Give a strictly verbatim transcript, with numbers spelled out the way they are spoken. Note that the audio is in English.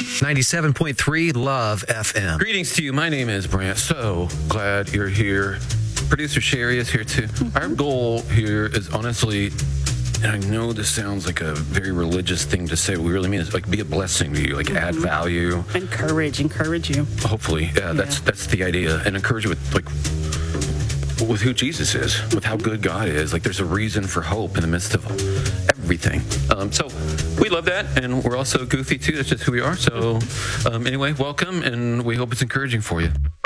ninety-seven point three Love F M. Greetings to you. My name is Brant. So glad you're here. Producer Sherry is here too. Mm-hmm. Our goal here is honestly, and I know this sounds like a very religious thing to say, what we really mean is like be a blessing to you, like mm-hmm. add value. Encourage, encourage you. Hopefully. Yeah, yeah, that's that's the idea. And encourage you with like with who Jesus is, with how good God is. Like there's a reason for hope in the midst of everything. Um, so we love that, and we're also goofy too. That's just who we are. So um, anyway, welcome, and we hope it's encouraging for you.